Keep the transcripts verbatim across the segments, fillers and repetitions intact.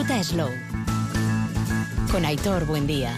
Ruta Slow. Con Aitor Buendía.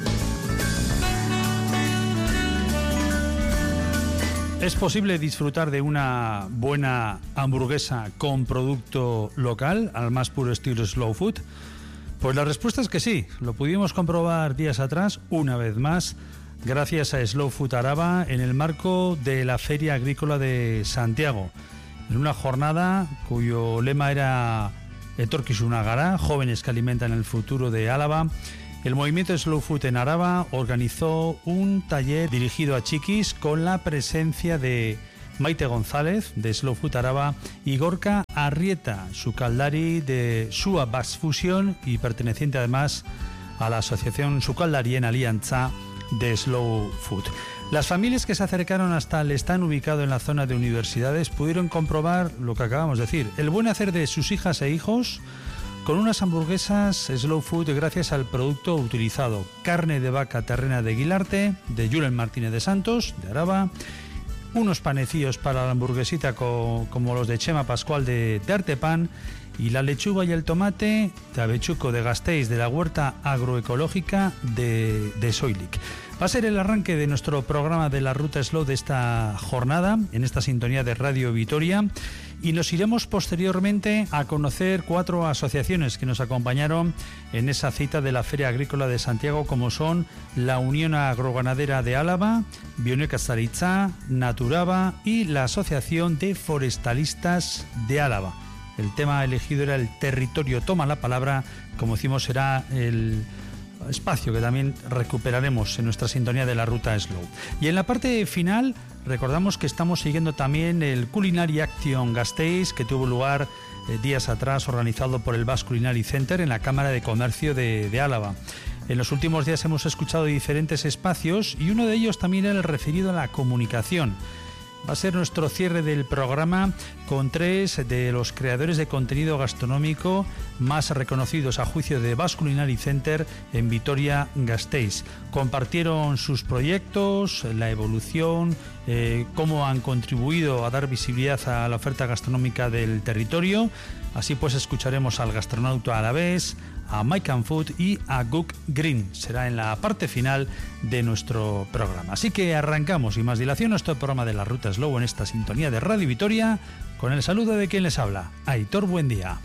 ¿Es posible disfrutar de una buena hamburguesa con producto local, al más puro estilo slow food? Pues la respuesta es que sí. Lo pudimos comprobar días atrás, una vez más, gracias a Slow Food Araba, en el marco de la Feria Agrícola de Santiago, en una jornada cuyo lema era Etorkizuna gara, jóvenes que alimentan el futuro de Álava. El movimiento Slow Food en Araba organizó un taller dirigido a chiquis con la presencia de Maite González de Slow Food Araba y Gorka Arrieta, sukaldari de Sua Bass Fusion y perteneciente además a la asociación Sukaldarien Aliantza de Slow Food. Las familias que se acercaron hasta el stand ubicado en la zona de universidades pudieron comprobar lo que acabamos de decir, el buen hacer de sus hijas e hijos con unas hamburguesas Slow Food gracias al producto utilizado: carne de vaca terrena de Guilarte, de Julen Martínez de Santos, de Araba, unos panecillos para la hamburguesita co, como los de Chema Pascual de, de Artepan, y la lechuga y el tomate de Avechuco de Gasteiz, de la huerta agroecológica de, de Soilic. Va a ser el arranque de nuestro programa de la Ruta Slow de esta jornada, en esta sintonía de Radio Vitoria, y nos iremos posteriormente a conocer cuatro asociaciones que nos acompañaron en esa cita de la Feria Agrícola de Santiago, como son la Unión Agroganadera de Álava, Bionekazaritza, Naturaba y la Asociación de Forestalistas de Álava. El tema elegido era el territorio toma la palabra, como decimos, será el espacio que también recuperaremos en nuestra sintonía de la Ruta Slow. Y en la parte final recordamos que estamos siguiendo también el Culinary Action Gasteiz, que tuvo lugar eh, días atrás, organizado por el Basque Culinary Center en la Cámara de Comercio de, de Álava. En los últimos días hemos escuchado diferentes espacios y uno de ellos también era el referido a la comunicación. Va a ser nuestro cierre del programa con tres de los creadores de contenido gastronómico más reconocidos a juicio de Basque Culinary Center en Vitoria-Gasteiz. Compartieron sus proyectos, la evolución, eh, cómo han contribuido a dar visibilidad a la oferta gastronómica del territorio. Así pues escucharemos al gastronauta alavés, a Mike and Food y a Guk Green. Será en la parte final de nuestro programa. Así que arrancamos, y más dilación, nuestro programa de la Ruta Slow en esta sintonía de Radio Vitoria, con el saludo de quien les habla, Aitor Buendía.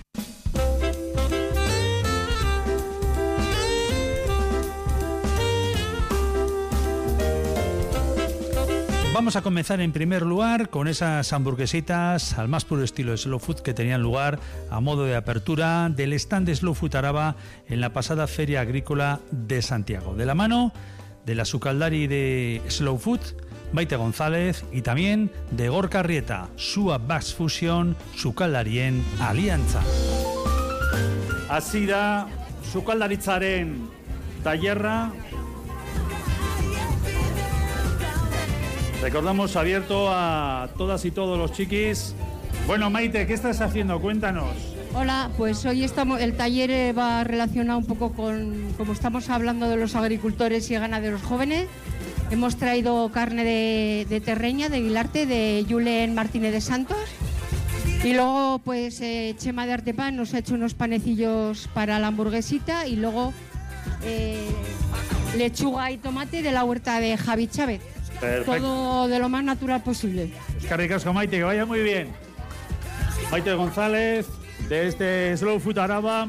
Vamos a comenzar en primer lugar con esas hamburguesitas al más puro estilo de Slow Food que tenían lugar a modo de apertura del stand de Slow Food Araba en la pasada Feria Agrícola de Santiago, de la mano de la sukaldari de Slow Food, Maite González, y también de Gorka Arrieta, Sua Bass Fusion, sukaldarien aliantza. Hasi da sukaldaritzaren tailerra. Recordamos, abierto a todas y todos los chiquis. Bueno, Maite, ¿qué estás haciendo? Cuéntanos. Hola, pues hoy estamos, el taller va relacionado un poco con, como estamos hablando de los agricultores y ganaderos jóvenes. Hemos traído carne de, de terreña, de Guilarte, de Julen Martínez de Santos. Y luego, pues, eh, Chema de Artepan nos ha hecho unos panecillos para la hamburguesita. Y luego, eh, lechuga y tomate de la huerta de Javi Chávez. Perfecto. Todo de lo más natural posible. Es que ricasco, Maite, que vaya muy bien. Maite González, de este Slow Food Araba,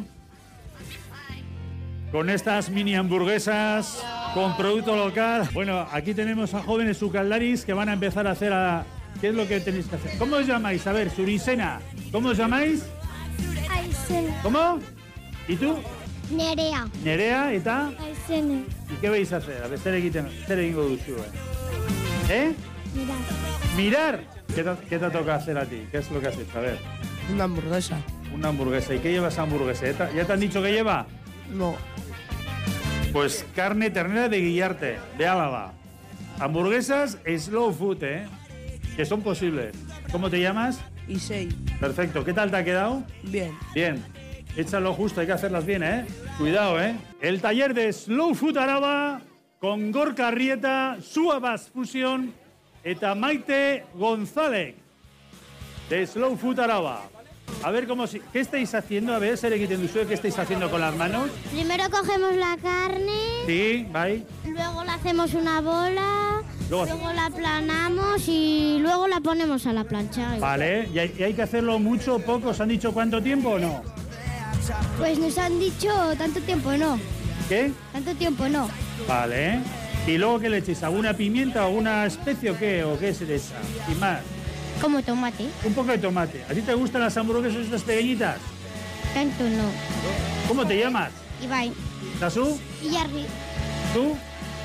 con estas mini hamburguesas con producto local. Bueno, aquí tenemos a jóvenes sukaldaris que van a empezar a hacer a... ¿Qué es lo que tenéis que hacer? ¿Cómo os llamáis? A ver, Surisena. ¿Cómo os llamáis? Aizena. ¿Cómo? ¿Y tú? Nerea. Nerea, ¿eta? Aizena. ¿Y qué vais a hacer? A ver, zer egiten, zer egingo duzu, eh? ¿Eh? Mirar. ¿Mirar? ¿Qué te, ¿Qué te toca hacer a ti? ¿Qué es lo que has hecho? A ver. Una hamburguesa. Una hamburguesa. ¿Y qué lleva esa hamburguesa? ¿Ya te, ya te han dicho qué lleva? No. Pues carne ternera de Guillarte, de Álava. Hamburguesas Slow Food, ¿eh? Que son posibles. ¿Cómo te llamas? Isei. Perfecto. ¿Qué tal te ha quedado? Bien. Bien. Échalo justo, hay que hacerlas bien, ¿eh? Cuidado, ¿eh? El taller de Slow Food Araba con Gorka Arrieta, Sua Bass Fusion eta Maite González de Slow Food Araba. A ver, cómo si... ¿qué estáis haciendo? A ver, Sere Egiten, ¿qué estáis haciendo con las manos? Primero cogemos la carne. Sí, bye. Luego la hacemos una bola. Luego, luego la aplanamos y luego la ponemos a la plancha. Vale, ¿y hay, y hay que hacerlo mucho o poco? ¿Os han dicho cuánto tiempo o no? Pues nos han dicho tanto tiempo no. ¿Qué? Tanto tiempo no. Vale. ¿Y luego qué le echéis? ¿Alguna pimienta o alguna especie o qué? ¿O qué se le echa? Y más. Como tomate. Un poco de tomate. ¿A ti te gustan las hamburguesas estas pequeñitas? Tanto no. ¿Cómo te llamas? Ibai. ¿Tasú? Y Jarry. ¿Tú?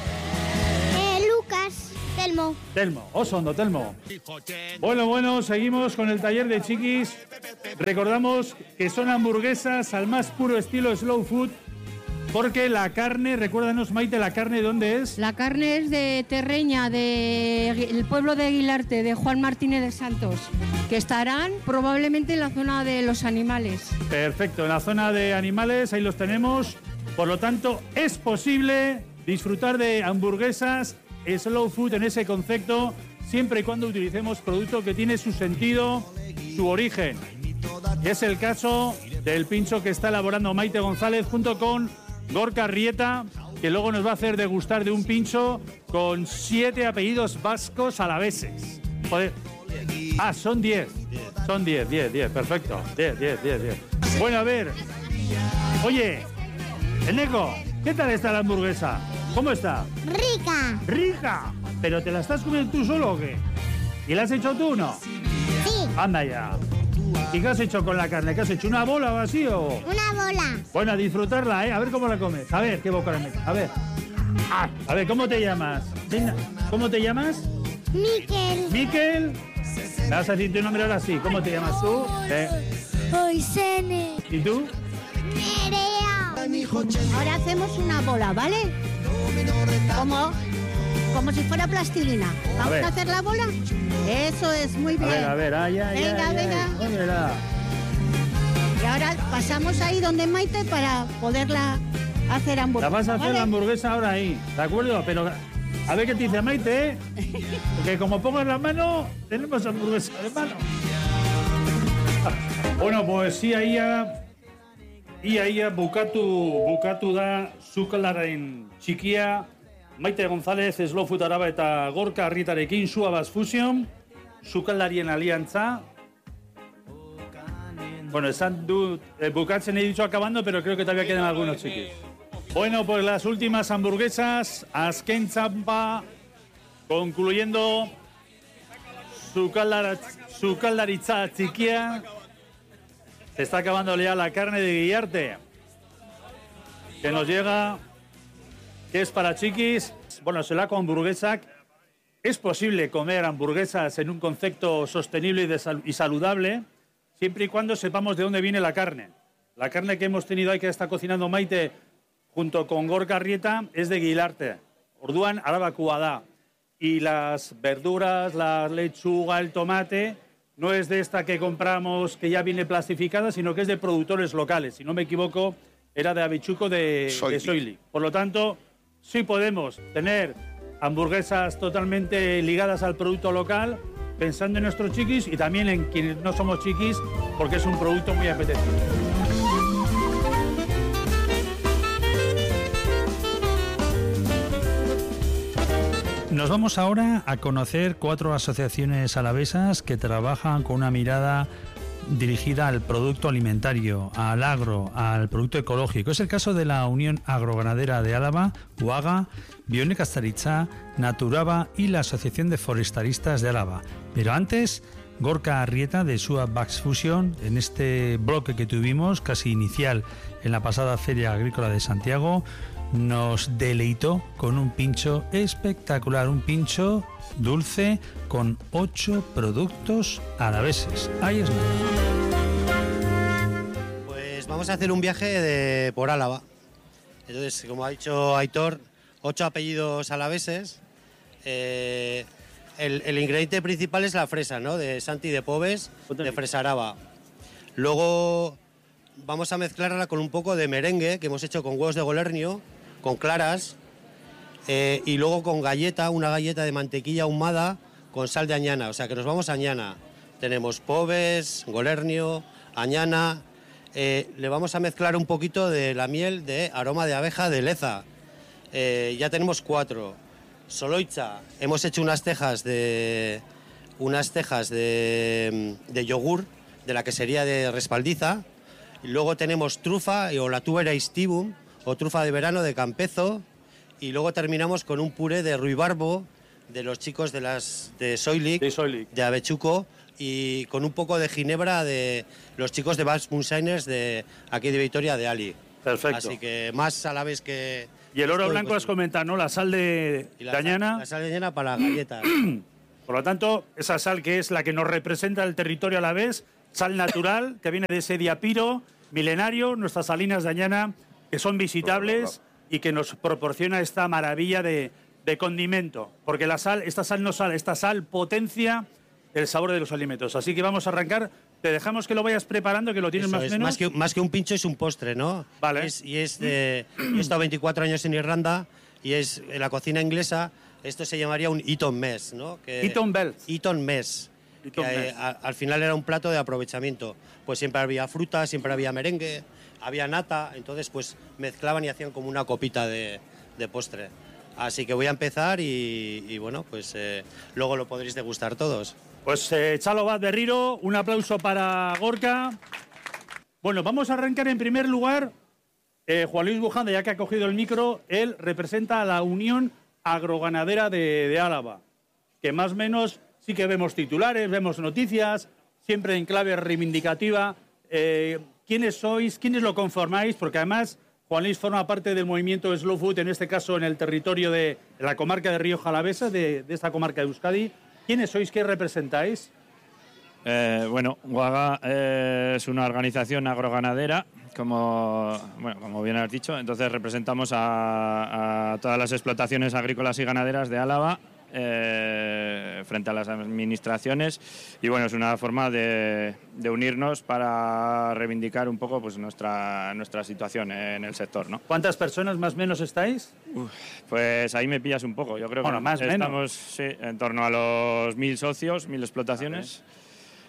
Eh, Lucas. Telmo. Telmo. Osondo, Telmo. Bueno, bueno, seguimos con el taller de Chiquis. Recordamos que son hamburguesas al más puro estilo slow food. Porque la carne, recuérdanos, Maite, ¿la carne dónde es? La carne es de Terreña, del pueblo de Aguilarte, de Juan Martínez de Santos, que estarán probablemente en la zona de los animales. Perfecto, en la zona de animales, ahí los tenemos. Por lo tanto, es posible disfrutar de hamburguesas slow food en ese concepto, siempre y cuando utilicemos producto que tiene su sentido, su origen. Y es el caso del pincho que está elaborando Maite González junto con Gorka Arrieta, que luego nos va a hacer degustar de un pincho con siete apellidos vascos alaveses. Joder. Ah, son diez. Son diez, diez, diez, perfecto. diez, diez, diez, diez. Bueno, a ver. Oye, Eneco, ¿qué tal está la hamburguesa? ¿Cómo está? Rica. ¡Rica! ¿Pero te la estás comiendo tú solo o qué? ¿Y la has hecho tú o no? Sí. Anda ya. ¿Y qué has hecho con la carne? ¿Qué has hecho? ¿Una bola o así o...? Una bola. Bueno, a disfrutarla, ¿eh? A ver cómo la comes. A ver, qué boca le metes. A ver. Ah, a ver, ¿cómo te llamas? ¿Cómo te llamas? Miquel. Miquel. ¿Me vas a decir tu nombre ahora sí? ¿Cómo te llamas tú? ¿Eh? Oisene. ¿Y tú? Nerea. Ahora hacemos una bola, ¿vale? Como, como si fuera plastilina. ¿Vamos A a, ver. hacer la bola? Eso es, muy A bien. ver, a ver, ay, ay, Venga, ay, venga. ay. Póngela. Y ahora pasamos ahí donde Maite para poderla hacer La hamburguesa. vas a hacer ¿vale? la hamburguesa ahora ahí, ¿de acuerdo? Pero a ver qué te dice Maite, ¿eh? Porque como pongas la mano, tenemos hamburguesa de mano. Bueno, pues sí, ahí ya... Ia, ia, bukatu, bukatu da sukalaren txikia, Maite González, Slow Food Araba eta Gorka Arrietarekin, Suabas Fusion, sukaldarien aliantza. Bueno, esan dut, eh, bukatzen he dicho acabando, pero creo que todavía quedan algunos chiquis. Bueno, pues las últimas hamburguesas, azken txampa, concluyendo sukaldar, sukaldaritza txikia. Se está acabando ya la carne de Guillarte, que nos llega, que es para chiquis. Bueno, zelako hamburguesak. Es posible comer hamburguesas en un concepto sostenible y, de sal y saludable, siempre y cuando sepamos de dónde viene la carne. La carne que hemos tenido ahí, que está cocinando Maite, junto con Gorka Arrieta, es de Guillarte. Orduan, arabakua da. Y las verduras, la lechuga, el tomate... No es de esta que compramos, que ya viene plastificada, sino que es de productores locales. Si no me equivoco, era de Abichuco de Soili. Por lo tanto, sí podemos tener hamburguesas totalmente ligadas al producto local, pensando en nuestros chiquis y también en quienes no somos chiquis, porque es un producto muy apetecible. Nos vamos ahora a conocer cuatro asociaciones alavesas que trabajan con una mirada dirigida al producto alimentario, al agro, al producto ecológico. Es el caso de la Unión Agroganadera de Álava, UAGA, Bionekastaritza, Naturaba y la Asociación de Forestalistas de Álava. Pero antes, Gorka Arrieta de Suabas Fusion, en este bloque que tuvimos, casi inicial, en la pasada Feria Agrícola de Santiago, nos deleitó con un pincho espectacular, un pincho dulce con ocho productos alaveses. Ahí es. Pues vamos a hacer un viaje de, por Álava. Entonces, como ha dicho Aitor, ocho apellidos alaveses. Eh, el, el ingrediente principal es la fresa, ¿no? De Santi de Pobes, de Fresaraba. Luego vamos a mezclarla con un poco de merengue que hemos hecho con huevos de golernio, con claras, eh, y luego con galleta, una galleta de mantequilla ahumada con sal de añana. O sea que nos vamos a añana. Tenemos Pobes, golernio, añana. Eh, le vamos a mezclar un poquito de la miel de aroma de abeja de Leza. Eh, ya tenemos cuatro. Soloitza, hemos hecho unas tejas de unas tejas de, de yogur de la quesería de Respaldiza. Y luego tenemos trufa o la tubera istibum o trufa de verano de Campezo. Y luego terminamos con un puré de ruibarbo de los chicos de las de Soilic, de, Soilic. de Avechuco, y con un poco de ginebra de los chicos de Vals Moonshiners de aquí de Vitoria de Ali. Perfecto. Así que más a la vez que... Y el oro estoy, blanco pues, has comentado, ¿no? La sal de y la Dañana. Sal, la sal de Dañana para las galletas. Por lo tanto, esa sal que es la que nos representa el territorio a la vez, sal natural, que viene de ese diapiro milenario, nuestras salinas de Dañana, que son visitables y que nos proporciona esta maravilla de, de condimento. Porque la sal, esta sal no sale, esta sal potencia el sabor de los alimentos. Así que vamos a arrancar. Te dejamos que lo vayas preparando, que lo tienes Eso más o es, menos. Más que, más que un pincho es un postre, ¿no? Vale. Es, y es de, yo he estado veinticuatro años en Irlanda y es en la cocina inglesa. Esto se llamaría un Eton mess, ¿no? Que, Eton Bell. Eton mess. Eton que, mess. a, al final era un plato de aprovechamiento. Pues siempre había fruta, siempre había merengue, había nata. Entonces pues mezclaban y hacían como una copita de, de postre. Así que voy a empezar y, y bueno, pues eh, luego lo podréis degustar todos. Pues eh, Chalo Bat Berriro, un aplauso para Gorka. Bueno, vamos a arrancar en primer lugar. Eh, Juan Luis Bujanda, ya que ha cogido el micro, él representa a la Unión Agroganadera de, de Álava, que más o menos sí que vemos titulares, vemos noticias, siempre en clave reivindicativa. Eh, ¿Quiénes sois? ¿Quiénes lo conformáis? Porque además Juan Luis forma parte del movimiento Slow Food, en este caso en el territorio de la comarca de Rioja Alavesa, de, de esta comarca de Euskadi. ¿Quiénes sois? ¿Qué representáis? Eh, bueno, Uaga eh, es una organización agroganadera, como, bueno, como bien has dicho. Entonces representamos a, a todas las explotaciones agrícolas y ganaderas de Álava eh, frente a las administraciones. Y bueno, es una forma de, de unirnos para reivindicar un poco pues, nuestra, nuestra situación en el sector, ¿no? ¿Cuántas personas más o menos estáis? Uf, pues ahí me pillas un poco. Yo creo bueno, que más estamos menos. Sí, en torno a los mil socios, mil explotaciones. Vale.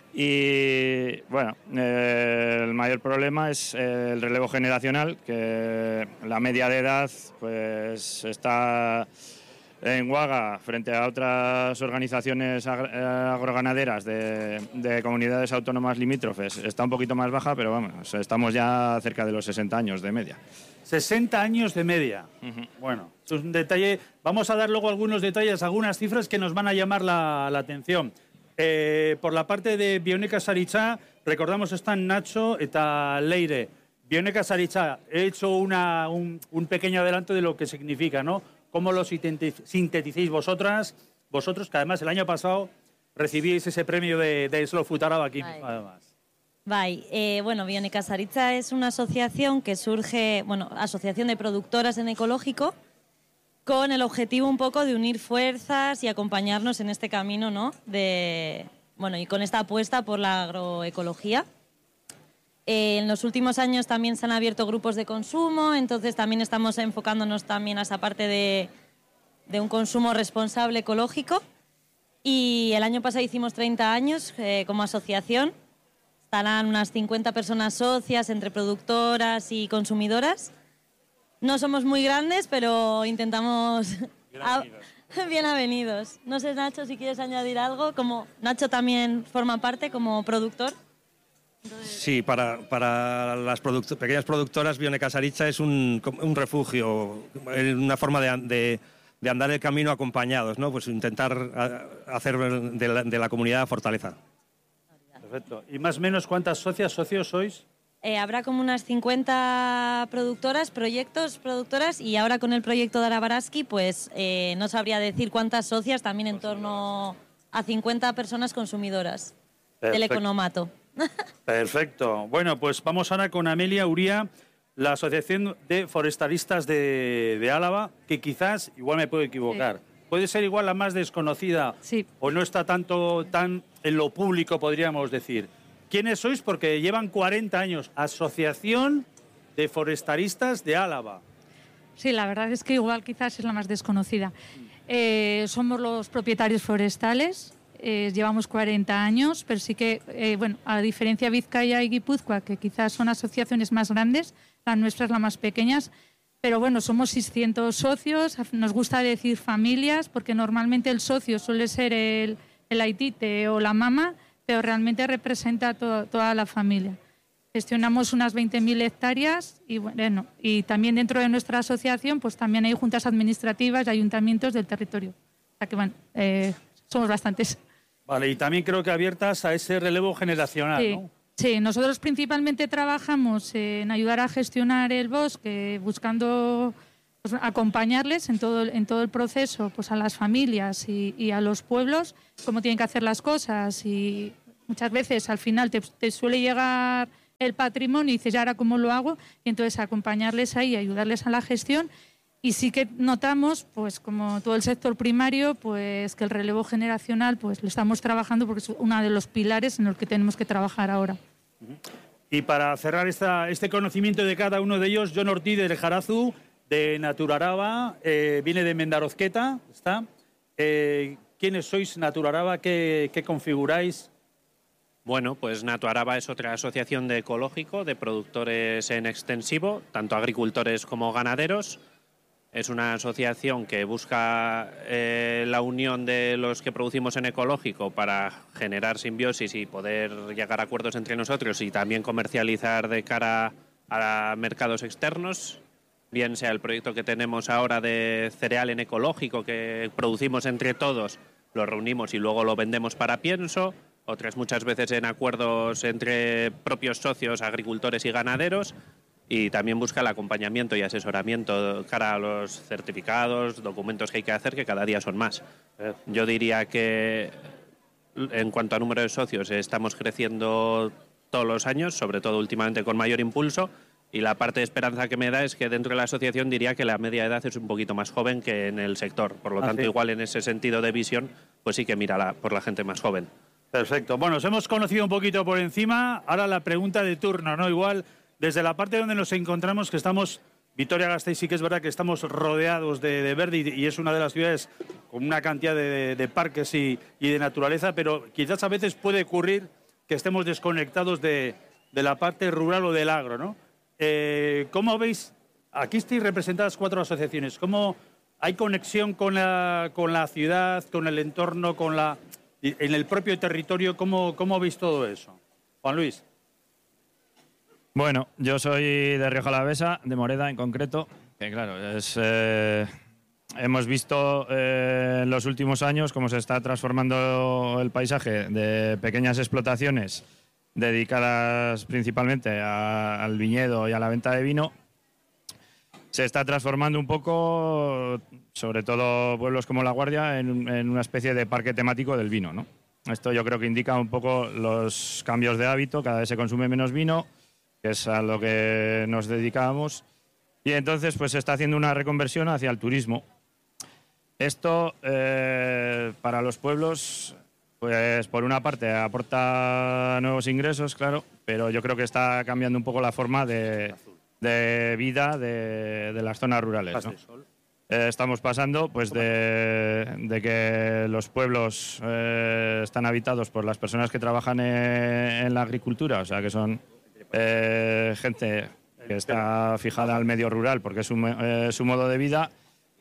Y bueno, eh, el mayor problema es eh, el relevo generacional, que la media de edad pues está en Uaga frente a otras organizaciones ag agroganaderas de, de comunidades autónomas limítrofes. Está un poquito más baja, pero vamos, estamos ya cerca de los sesenta años de media. sesenta años de media. Uh-huh. Bueno, es un detalle. Vamos a dar luego algunos detalles, algunas cifras que nos van a llamar la, la atención. Eh, por la parte de Bioneka Saritza, recordamos están Nacho eta Leire. Bioneka Saritza, he hecho una, un, un pequeño adelanto de lo que significa, ¿no? ¿Cómo lo sinteticéis vosotras, vosotros, que además el año pasado recibíais ese premio de, de Slow Food Álava aquí? Bai. Además. Bai, eh, bueno, Bioneka Saritza es una asociación que surge, bueno, asociación de productoras en ecológico, con el objetivo un poco de unir fuerzas y acompañarnos en este camino, ¿no? De, bueno, y con esta apuesta por la agroecología. Eh, en los últimos años también se han abierto grupos de consumo, entonces también estamos enfocándonos también a esa parte de, de un consumo responsable ecológico. Y el año pasado hicimos treinta años eh, como asociación. Estarán unas cincuenta personas socias entre productoras y consumidoras. No somos muy grandes, pero intentamos... Bien avenidos. Bien avenidos. No sé, Nacho, si quieres añadir algo. Como Nacho también forma parte como productor. Entonces... Sí, para, para las producto pequeñas productoras, Bioneka Saritza es un, un refugio, una forma de, de, de andar el camino acompañados, ¿no? Pues intentar hacer de la, de la comunidad fortaleza. Perfecto. ¿Y más o menos cuántas socias, socios sois? Eh, habrá como unas cincuenta productoras, proyectos, productoras, y ahora con el proyecto de Arabaraski, pues eh, no sabría decir cuántas socias, también en torno a cincuenta personas consumidoras. Perfecto. Del economato. Perfecto. Bueno, pues vamos ahora con Amelia Uría, la Asociación de Forestalistas de, de Álava, que quizás, igual me puedo equivocar, sí. Puede ser igual la más desconocida, sí. O no está tanto tan en lo público, podríamos decir. ¿Quiénes sois? Porque llevan cuarenta años. Asociación de Forestalistas de Álava. Sí, la verdad es que igual quizás es la más desconocida. Eh, somos los propietarios forestales eh, llevamos cuarenta años, pero sí que, eh, bueno, a diferencia de Vizcaya y Guipúzcoa, que quizás son asociaciones más grandes, la nuestra es la más pequeña, pero bueno, somos seiscientos socios, nos gusta decir familias, porque normalmente el socio suele ser el, el aitite o la mama, pero realmente representa to, toda la familia. Gestionamos unas veinte mil hectáreas y, bueno, y también dentro de nuestra asociación pues también hay juntas administrativas y ayuntamientos del territorio. O sea que, bueno, eh, somos bastantes. Vale, y también creo que abiertas a ese relevo generacional, sí, ¿no? Sí, nosotros principalmente trabajamos en ayudar a gestionar el bosque, buscando pues, acompañarles en todo, en todo el proceso, pues a las familias y, y a los pueblos, cómo tienen que hacer las cosas. Y muchas veces al final te, te suele llegar el patrimonio y dices, ¿y ahora cómo lo hago? Y entonces acompañarles ahí, ayudarles a la gestión. Y sí que notamos, pues como todo el sector primario, pues que el relevo generacional pues lo estamos trabajando porque es uno de los pilares en los que tenemos que trabajar ahora. Y para cerrar esta, este conocimiento de cada uno de ellos, Jon Ortiz de Jarazu, de Naturaraba, eh, viene de Mendarozqueta, ¿está? Eh, ¿Quiénes sois Naturaraba? ¿Qué, qué configuráis? Bueno, pues Natuaraba es otra asociación de ecológico, de productores en extensivo, tanto agricultores como ganaderos. Es una asociación que busca eh, la unión de los que producimos en ecológico para generar simbiosis y poder llegar a acuerdos entre nosotros y también comercializar de cara a mercados externos, bien sea el proyecto que tenemos ahora de cereal en ecológico que producimos entre todos, lo reunimos y luego lo vendemos para pienso, otras muchas veces en acuerdos entre propios socios, agricultores y ganaderos, y también busca el acompañamiento y asesoramiento cara a los certificados, documentos que hay que hacer, que cada día son más. Yo diría que en cuanto a número de socios estamos creciendo todos los años, sobre todo últimamente con mayor impulso, y la parte de esperanza que me da es que dentro de la asociación diría que la media edad es un poquito más joven que en el sector. Por lo ¿Ah, tanto, sí? igual en ese sentido de visión, pues sí que mira la, por la gente más joven. Perfecto. Bueno, os hemos conocido un poquito por encima. Ahora la pregunta de turno, ¿no? Igual, desde la parte donde nos encontramos, que estamos, Vitoria-Gasteiz, sí que es verdad que estamos rodeados de, de verde y, y es una de las ciudades con una cantidad de, de, de parques y, y de naturaleza, pero quizás a veces puede ocurrir que estemos desconectados de, de la parte rural o del agro, ¿no? Eh, ¿Cómo veis? Aquí estáis representadas cuatro asociaciones. ¿Cómo hay conexión con la, con la ciudad, con el entorno, con la, en el propio territorio? ¿Cómo, cómo veis todo eso? Juan Luis. Bueno, yo soy de Rioja Alavesa, de Moreda en concreto, que claro, es, eh, hemos visto eh, en los últimos años cómo se está transformando el paisaje de pequeñas explotaciones dedicadas principalmente a, al viñedo y a la venta de vino. Se está transformando un poco, sobre todo pueblos como La Guardia, en, en una especie de parque temático del vino, ¿no? Esto yo creo que indica un poco los cambios de hábito, cada vez se consume menos vino, que es a lo que nos dedicábamos, y entonces pues se está haciendo una reconversión hacia el turismo. Esto eh, para los pueblos, pues por una parte aporta nuevos ingresos, claro, pero yo creo que está cambiando un poco la forma de, de vida de, de las zonas rurales, ¿no? Eh, estamos pasando pues de, de que los pueblos eh, están habitados por las personas que trabajan en, en la agricultura, o sea que son eh, gente que está fijada al medio rural porque es su, eh, su modo de vida,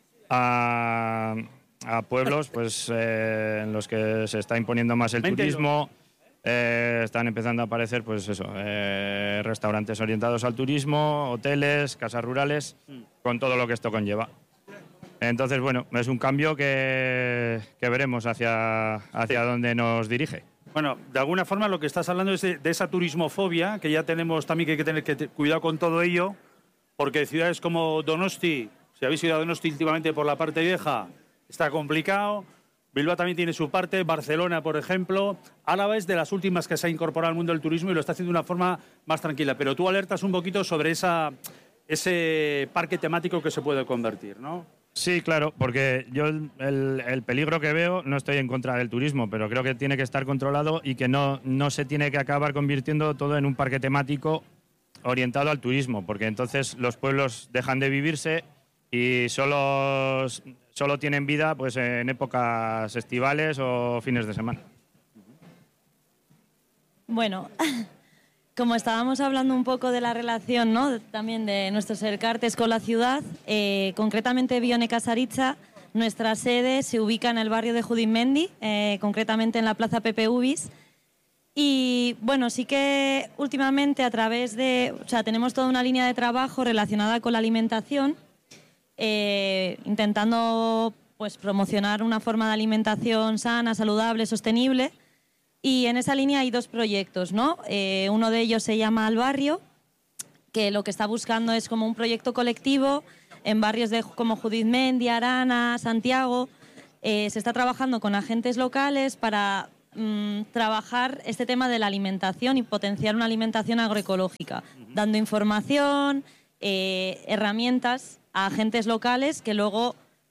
a, a pueblos pues eh, en los que se está imponiendo más el turismo. Eh, están empezando a aparecer pues eso, eh, restaurantes orientados al turismo, hoteles, casas rurales, con todo lo que esto conlleva. Entonces, bueno, es un cambio que, que veremos hacia, hacia sí. dónde nos dirige. Bueno, de alguna forma lo que estás hablando es de, de esa turismofobia, que ya tenemos también que hay que tener que te, cuidado con todo ello, porque ciudades como Donosti, si habéis ido a Donosti últimamente por la parte vieja, está complicado. Bilbao también tiene su parte, Barcelona, por ejemplo. Álava es de las últimas que se ha incorporado al mundo del turismo y lo está haciendo de una forma más tranquila. Pero tú alertas un poquito sobre esa, ese parque temático que se puede convertir, ¿no? Sí, claro, porque yo el, el, el peligro que veo, no estoy en contra del turismo, pero creo que tiene que estar controlado y que no, no se tiene que acabar convirtiendo todo en un parque temático orientado al turismo, porque entonces los pueblos dejan de vivirse y solo, solo tienen vida pues, en épocas estivales o fines de semana. Bueno, como estábamos hablando un poco de la relación, ¿no?, también de nuestros Elkartes con la ciudad, eh, concretamente Bio Nekazaritza, nuestra sede se ubica en el barrio de Judimendi, eh, concretamente en la Plaza Pepe Ubis. Y bueno, sí que últimamente a través de, o sea, tenemos toda una línea de trabajo relacionada con la alimentación, eh, intentando pues promocionar una forma de alimentación sana, saludable, sostenible. Y en esa línea hay dos proyectos, ¿no? Eh, uno de ellos se llama Al Barrio, que lo que está buscando es como un proyecto colectivo en barrios de, como Judizmendi, Arana, Santiago. Eh, se está trabajando con agentes locales para mmm, trabajar este tema de la alimentación y potenciar una alimentación agroecológica, dando información, eh, herramientas a agentes locales que luego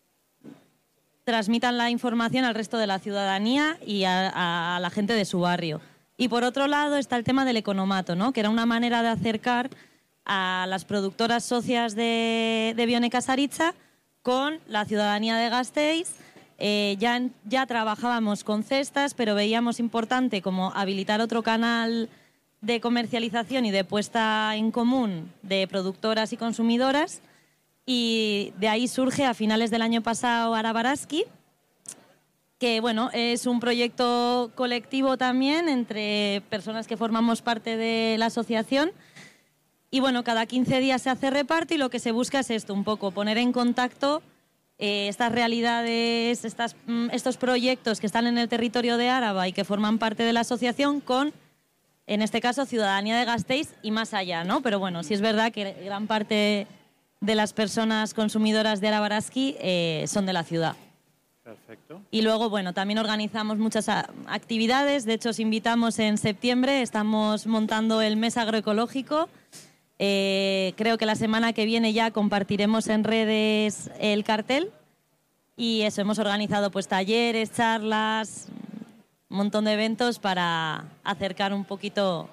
transmitan la información al resto de la ciudadanía y a, a la gente de su barrio. Y por otro lado está el tema del economato, ¿no?, que era una manera de acercar a las productoras socias de, de Bio Nekazaritza con la ciudadanía de Gasteiz. Eh, ya, ya trabajábamos con cestas, pero veíamos importante como habilitar otro canal de comercialización y de puesta en común de productoras y consumidoras. Y de ahí surge a finales del año pasado Arabaraski, que bueno, es un proyecto colectivo también entre personas que formamos parte de la asociación. Y bueno, cada quince días se hace reparto y lo que se busca es esto, un poco poner en contacto eh, estas realidades, estas, mm, estos proyectos que están en el territorio de Áraba y que forman parte de la asociación con, en este caso, ciudadanía de Gasteiz y más allá, ¿no? Pero bueno, sí es verdad que gran parte de las personas consumidoras de Arabaraski eh, son de la ciudad. Perfecto. Y luego, bueno, también organizamos muchas actividades. De hecho, os invitamos en septiembre. Estamos montando el mes agroecológico. Eh, creo que la semana que viene ya compartiremos en redes el cartel. Y eso, hemos organizado pues talleres, charlas, un montón de eventos para acercar un poquito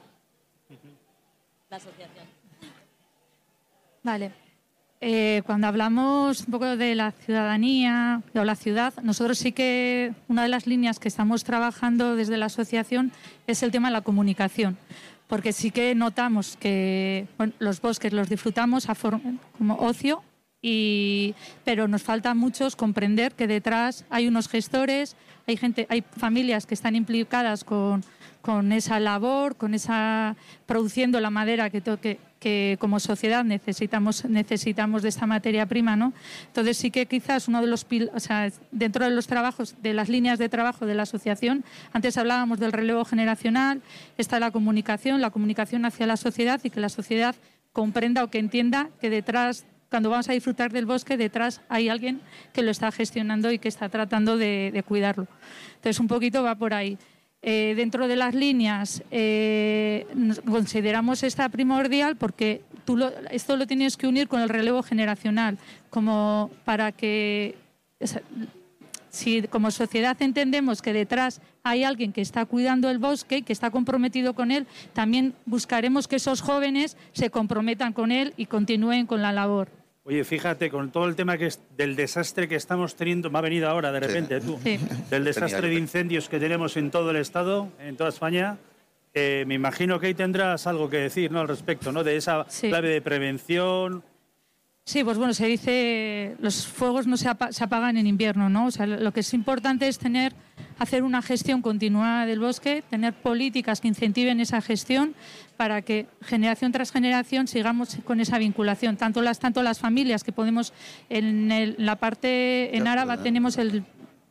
la asociación. Vale. Eh, cuando hablamos un poco de la ciudadanía o la ciudad, nosotros sí que una de las líneas que estamos trabajando desde la asociación es el tema de la comunicación, porque sí que notamos que bueno, los bosques los disfrutamos a como ocio, y, pero nos falta muchos comprender que detrás hay unos gestores, hay gente, hay familias que están implicadas con, con esa labor, con esa produciendo la madera que toque. que como sociedad necesitamos, necesitamos de esta materia prima, ¿no? Entonces sí que quizás uno de los, o sea, dentro de los trabajos, de las líneas de trabajo de la asociación, antes hablábamos del relevo generacional, está la comunicación, la comunicación hacia la sociedad y que la sociedad comprenda o que entienda que detrás, cuando vamos a disfrutar del bosque, detrás hay alguien que lo está gestionando y que está tratando de, de cuidarlo. Entonces un poquito va por ahí. Eh, dentro de las líneas eh, consideramos esta primordial porque tú lo, esto lo tienes que unir con el relevo generacional, como para que, o sea, si como sociedad entendemos que detrás hay alguien que está cuidando el bosque y que está comprometido con él, también buscaremos que esos jóvenes se comprometan con él y continúen con la labor. Oye, fíjate, con todo el tema que es del desastre que estamos teniendo, me ha venido ahora de repente, sí. tú, sí. del desastre de incendios que tenemos en todo el Estado, en toda España, eh, me imagino que ahí tendrás algo que decir, ¿no?, al respecto, ¿no?, de esa sí. clave de prevención. Sí, pues bueno, se dice, los fuegos no se, apa se apagan en invierno, ¿no? O sea, lo que es importante es tener, hacer una gestión continuada del bosque, tener políticas que incentiven esa gestión para que generación tras generación sigamos con esa vinculación. Tanto las, tanto las familias que podemos, en el, la parte, en Áraba tenemos el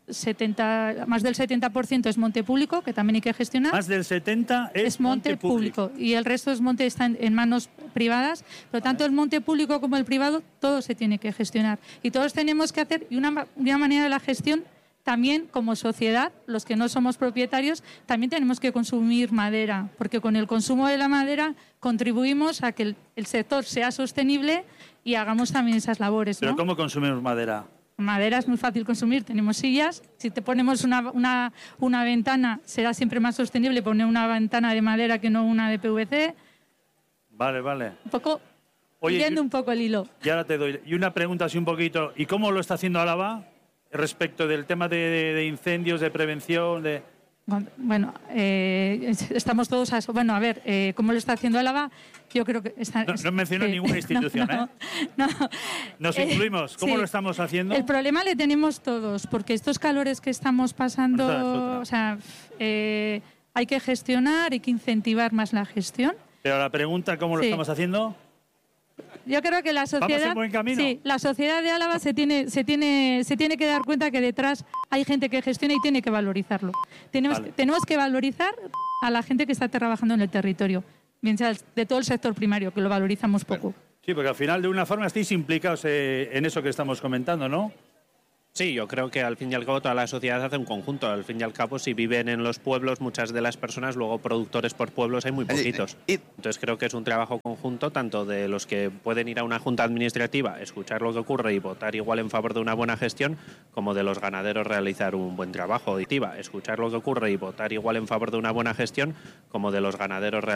setenta, más del setenta por ciento es monte público, que también hay que gestionar. Más del setenta por ciento es, es monte, monte público. público y el resto es monte está en, en manos privadas, pero tanto el monte público como el privado, todo se tiene que gestionar. Y todos tenemos que hacer, y una, una manera de la gestión, también como sociedad, los que no somos propietarios, también tenemos que consumir madera, porque con el consumo de la madera contribuimos a que el, el sector sea sostenible y hagamos también esas labores, ¿no? ¿Pero cómo consumimos madera? Madera es muy fácil consumir, tenemos sillas. Si te ponemos una, una, una ventana, será siempre más sostenible poner una ventana de madera que no una de P V C. Vale, vale. Un poco Oye, siguiendo un poco el hilo. Y ahora te doy. Y una pregunta así un poquito. ¿Y cómo lo está haciendo Álava respecto del tema de, de, de incendios, de prevención, de...? Bueno, eh, estamos todos a eso. Bueno, a ver, eh, ¿cómo lo está haciendo Álava? Yo creo que está... No, no menciono eh, ninguna institución, no, ¿eh? No, no. Nos incluimos. ¿Cómo sí. lo estamos haciendo? El problema le tenemos todos, porque estos calores que estamos pasando, bueno, o sea, eh, hay que gestionar, hay que incentivar más la gestión. Pero la pregunta, ¿cómo lo sí. estamos haciendo? Yo creo que la sociedad, ¿Vamos en buen camino? Sí, la sociedad de Álava se tiene, se tiene, se tiene que dar cuenta que detrás hay gente que gestiona y tiene que valorizarlo. Tenemos, vale. tenemos que valorizar a la gente que está trabajando en el territorio, bien sea de todo el sector primario, que lo valorizamos poco. Bueno, sí, porque al final de una forma estáis implicados eh, en eso que estamos comentando, ¿no? Sí, yo creo que al fin y al cabo toda la sociedad hace un conjunto. Al fin y al cabo, si viven en los pueblos, muchas de las personas, luego productores por pueblos hay muy poquitos. Entonces creo que es un trabajo conjunto, tanto de los que pueden ir a una junta administrativa, escuchar lo que ocurre y votar igual en favor de una buena gestión, como de los ganaderos realizar un buen trabajo. Escuchar lo que ocurre y votar igual en favor de una buena gestión, como de los ganaderos realizar